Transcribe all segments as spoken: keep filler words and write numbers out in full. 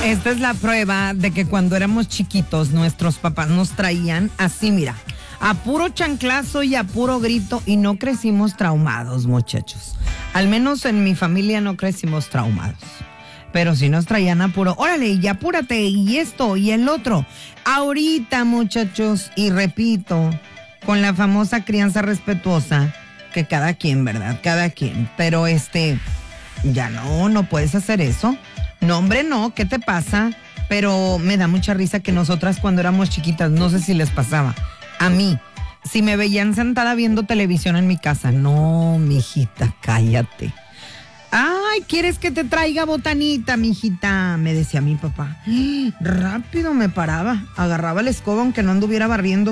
Esta es la prueba de que cuando éramos chiquitos nuestros papás nos traían así, mira, a puro chanclazo y a puro grito, y no crecimos traumados, muchachos. Al menos en mi familia no crecimos traumados. Pero sí nos traían a puro, órale, y apúrate, y esto, y el otro. Ahorita, muchachos, y repito, con la famosa crianza respetuosa, que cada quien, ¿verdad? Cada quien. Pero este, ya no, no puedes hacer eso. No, hombre, no, ¿qué te pasa? Pero me da mucha risa que nosotras cuando éramos chiquitas, no sé si les pasaba, a mí, si me veían sentada viendo televisión en mi casa, no, mijita, cállate. Ay, ¿quieres que te traiga botanita, mijita? Me decía mi papá. Rápido me paraba, agarraba la escoba aunque no anduviera barriendo,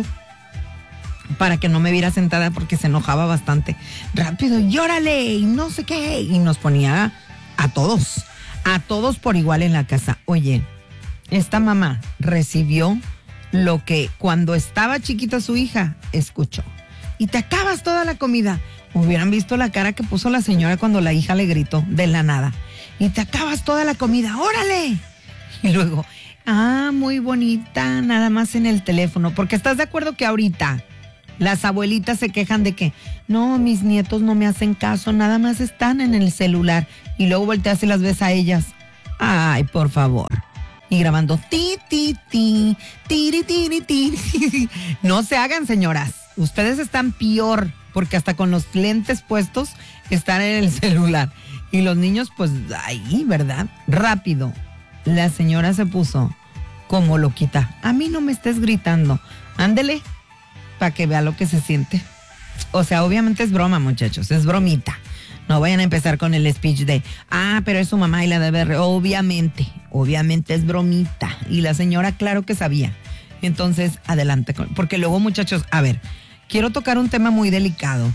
para que no me viera sentada porque se enojaba bastante. Rápido, llórale, y no sé qué. Y nos ponía a todos, a todos por igual en la casa. Oye, esta mamá recibió lo que cuando estaba chiquita su hija escuchó. Y te acabas toda la comida. Hubieran visto la cara que puso la señora cuando la hija le gritó de la nada. Y te acabas toda la comida, ¡órale! Y luego, ah, muy bonita, nada más en el teléfono. Porque estás de acuerdo que ahorita las abuelitas se quejan de que no, mis nietos no me hacen caso, nada más están en el celular. Y luego volteas y las ves a ellas. Ay, por favor. Y grabando ti, ti, ti, tiri, tiri, tiri. No se hagan, señoras. Ustedes están peor, porque hasta con los lentes puestos están en el celular. Y los niños, pues, ahí, ¿verdad? Rápido. La señora se puso como loquita. A mí no me estés gritando. Ándele, para que vea lo que se siente. O sea, obviamente es broma, muchachos, es bromita. No vayan a empezar con el speech de, ah, pero es su mamá y la debe... Obviamente, obviamente es bromita. Y la señora, claro que sabía. Entonces, adelante. Con... Porque luego, muchachos, a ver, quiero tocar un tema muy delicado.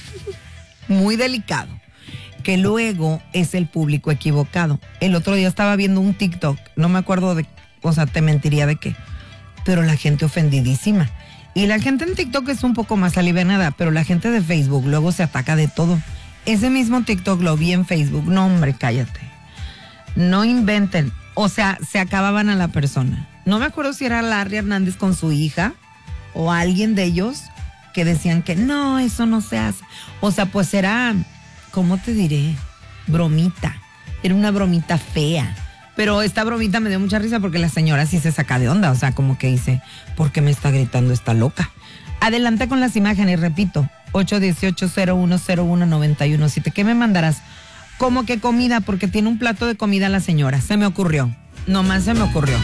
Muy delicado. Que luego es el público equivocado. El otro día estaba viendo un TikTok, no me acuerdo de... O sea, te mentiría de qué. Pero la gente ofendidísima. Y la gente en TikTok es un poco más alivianada, pero la gente de Facebook luego se ataca de todo. Ese mismo TikTok lo vi en Facebook. No, hombre, cállate. No inventen. O sea, se acababan a la persona. No me acuerdo si era Larry Hernández con su hija o alguien de ellos que decían que no, eso no se hace. O sea, pues era, ¿cómo te diré? Bromita. Era una bromita fea. Pero esta bromita me dio mucha risa porque la señora sí se saca de onda. O sea, como que dice, ¿por qué me está gritando esta loca? Adelante con las imágenes, repito. ocho uno ocho, cero uno cero uno, nueve uno siete. ¿Qué me mandarás? Como que comida, porque tiene un plato de comida la señora. Se me ocurrió. Nomás se me ocurrió.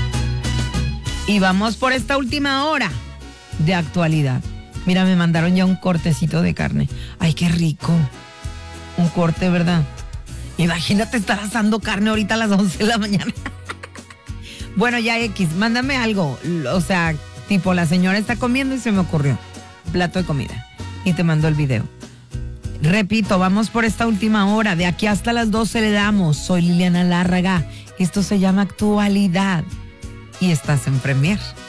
Y vamos por esta última hora de actualidad. Mira, me mandaron ya un cortecito de carne. Ay, qué rico. Un corte, ¿verdad? Imagínate estar asando carne ahorita a las once de la mañana. Bueno, ya X, mándame algo. O sea, tipo, la señora está comiendo y se me ocurrió. Plato de comida. Y te mando el video. Repito, vamos por esta última hora. De aquí hasta las doce le damos. Soy Liliana Lárraga. Esto se llama Actualidad. Y estás en Premier.